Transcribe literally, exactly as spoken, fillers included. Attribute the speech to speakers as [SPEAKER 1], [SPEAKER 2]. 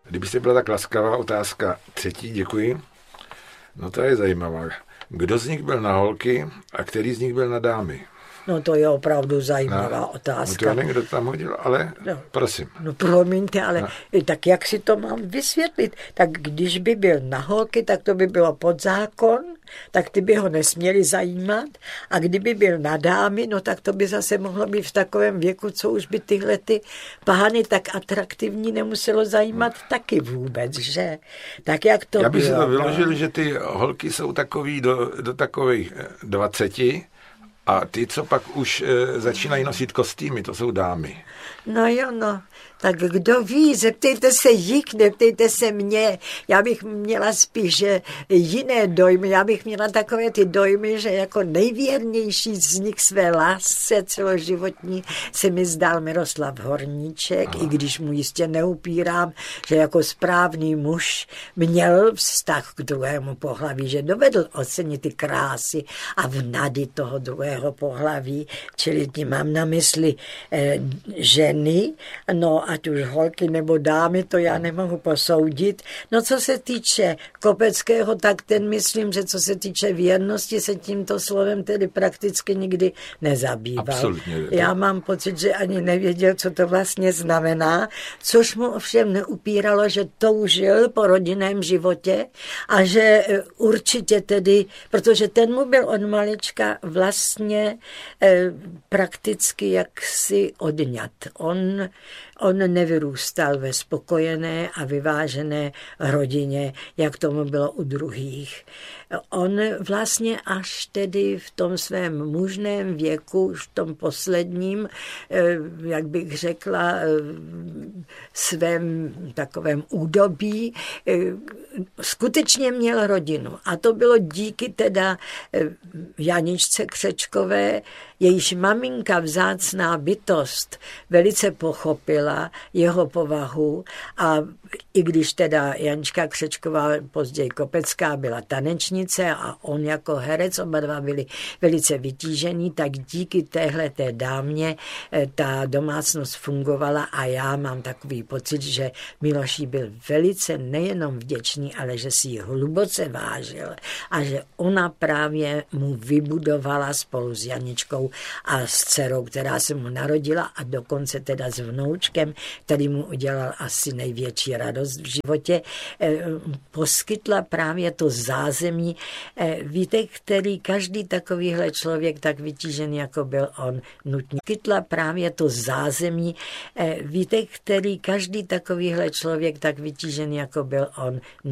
[SPEAKER 1] kdybyste byla tak laskavá, otázka třetí, děkuji. No to je zajímavá. Kdo z nich byl na holky a který z nich byl na dámy?
[SPEAKER 2] No to je opravdu zajímavá no, otázka.
[SPEAKER 1] No to nevím, kdo tam hodil, ale no, prosím.
[SPEAKER 2] No promiňte, ale no. Tak jak si to mám vysvětlit? Tak když by byl na holky, tak to by bylo pod zákon, tak ty by ho nesměli zajímat. A kdyby byl na dámy, no tak to by zase mohlo být v takovém věku, co už by tyhle ty pány tak atraktivní nemuselo zajímat no. Taky vůbec, že? Tak jak to
[SPEAKER 1] Já bych
[SPEAKER 2] bylo,
[SPEAKER 1] si to vyložil, no? Že ty holky jsou takový do, do takových dvaceti, a ty, co pak už e, začínají nosit kostýmy, to jsou dámy.
[SPEAKER 2] No jo, no. Tak kdo ví, zeptejte se jich, neptejte se mě. Já bych měla spíš jiné dojmy. Já bych měla takové ty dojmy, že jako nejvěrnější z nich své lásce celoživotní se mi zdál Miroslav Horníček, Aha. I když mu jistě neupírám, že jako správný muž měl vztah k druhému pohlaví, že dovedl ocenit ty krásy a vnady toho druhého pohlaví, čili tím mám na mysli eh, ženy, no ať už holky nebo dámy, to já nemohu posoudit. No co se týče Kopeckého, tak ten myslím, že co se týče věrnosti, se tímto slovem tedy prakticky nikdy nezabýval.
[SPEAKER 1] Absolutně.
[SPEAKER 2] Já mám pocit, že ani nevěděl, co to vlastně znamená, což mu ovšem neupíralo, že toužil po rodinném životě a že určitě tedy, protože ten mu byl od malička vlastně eh, prakticky jaksi odňat. On On nevyrůstal ve spokojené a vyvážené rodině, jak tomu bylo u druhých. On vlastně až tedy v tom svém mužném věku, už v tom posledním, jak bych řekla, svém takovém údobí, skutečně měl rodinu. A to bylo díky teda Janičce Křečkové, jejíž maminka, vzácná bytost, velice pochopila jeho povahu a i když teda Janička Křečková, později Kopecká, byla tanečnice a on jako herec, oba dva byli velice vytížení, tak díky téhleté dámě ta domácnost fungovala a já mám takový pocit, že Miloš jí byl velice nejenom vděčný, ale že si ji hluboce vážil a že ona právě mu vybudovala spolu s Janičkou a s dcerou, která se mu narodila a dokonce teda s vnoučkem, který mu udělal asi největší radost v životě, poskytla právě to zázemí, víte, který každý takovýhle člověk tak vytížený, jako byl on, nutně poskytla právě to zázemí, víte, který každý takovýhle člověk tak vytížený, jako byl on,